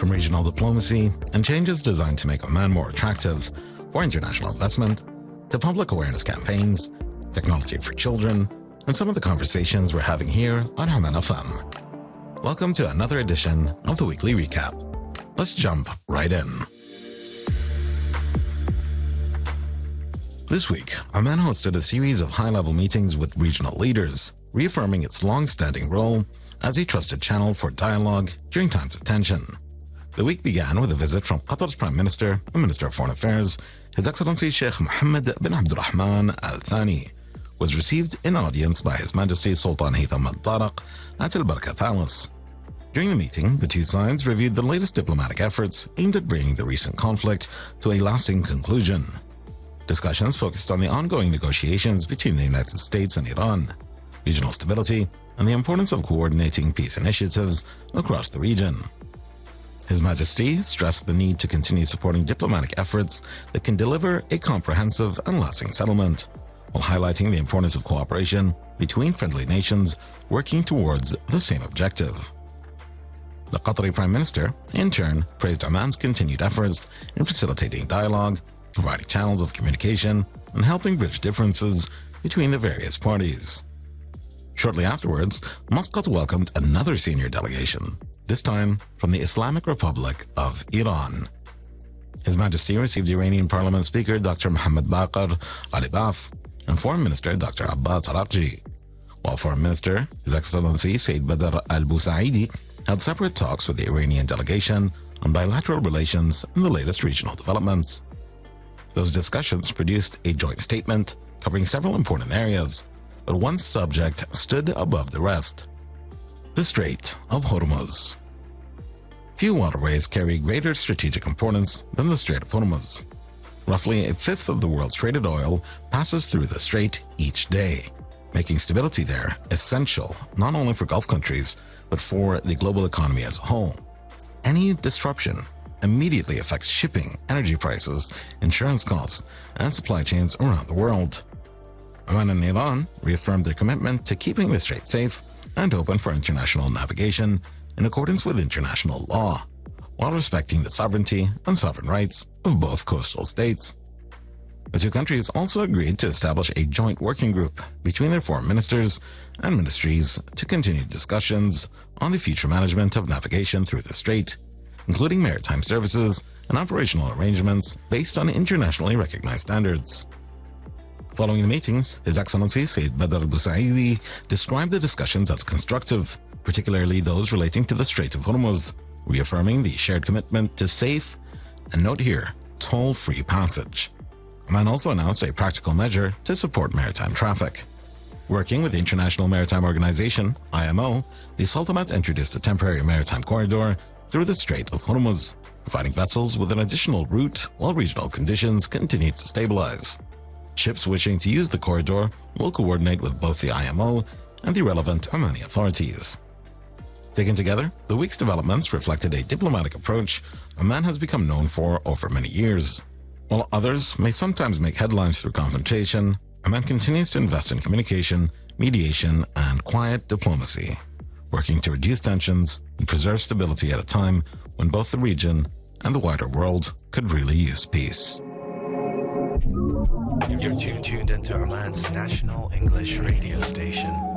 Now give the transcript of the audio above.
from regional diplomacy and changes designed to make Oman more attractive for international investment, to public awareness campaigns, technology for children, and some of the conversations we're having here on Oman FM. Welcome to another edition of the Weekly Recap. Let's jump right in. This week, Oman hosted a series of high-level meetings with regional leaders, reaffirming its long-standing role as a trusted channel for dialogue during times of tension. The week began with a visit from Qatar's Prime Minister and Minister of Foreign Affairs, His Excellency Sheikh Mohammed bin Abdulrahman Al Thani, was received in audience by His Majesty Sultan Haitham Al Tariq at Al Baraka Palace. During the meeting, the two sides reviewed the latest diplomatic efforts aimed at bringing the recent conflict to a lasting conclusion. Discussions focused on the ongoing negotiations between the United States and Iran, regional stability, and the importance of coordinating peace initiatives across the region. His Majesty stressed the need to continue supporting diplomatic efforts that can deliver a comprehensive and lasting settlement, while highlighting the importance of cooperation between friendly nations working towards the same objective. The Qatari Prime Minister, in turn, praised Oman's continued efforts in facilitating dialogue, providing channels of communication, and helping bridge differences between the various parties. Shortly afterwards, Muscat welcomed another senior delegation, this time from the Islamic Republic of Iran. His Majesty received Iranian Parliament Speaker Dr. Mohammad Baqir Ghalibaf and Foreign Minister Dr. Abbas Araghchi, while Foreign Minister His Excellency Sayyid Badr al-Busaidi held separate talks with the Iranian delegation on bilateral relations and the latest regional developments. Those discussions produced a joint statement covering several important areas, but one subject stood above the rest: the Strait of Hormuz. Few waterways carry greater strategic importance than the Strait of Hormuz. Roughly a fifth of the world's traded oil passes through the strait each day, making stability there essential not only for Gulf countries, but for the global economy as a whole. Any disruption immediately affects shipping, energy prices, insurance costs, and supply chains around the world. Oman and Iran reaffirmed their commitment to keeping the strait safe and open for international navigation in accordance with international law, while respecting the sovereignty and sovereign rights of both coastal states. The two countries also agreed to establish a joint working group between their foreign ministers and ministries to continue discussions on the future management of navigation through the strait, including maritime services and operational arrangements based on internationally recognized standards. Following the meetings, His Excellency Sayyid Badr al-Busaidi described the discussions as constructive, particularly those relating to the Strait of Hormuz, reaffirming the shared commitment to safe, and note here, toll-free passage. Oman also announced a practical measure to support maritime traffic. Working with the International Maritime Organization, IMO, the Sultanate introduced a temporary maritime corridor through the Strait of Hormuz, providing vessels with an additional route while regional conditions continue to stabilize. Ships wishing to use the corridor will coordinate with both the IMO and the relevant Omani authorities. Taken together, the week's developments reflected a diplomatic approach Oman has become known for over many years. While others may sometimes make headlines through confrontation, Oman continues to invest in communication, mediation, and quiet diplomacy, working to reduce tensions and preserve stability at a time when both the region and the wider world could really use peace. You're tuned into Oman's national English radio station.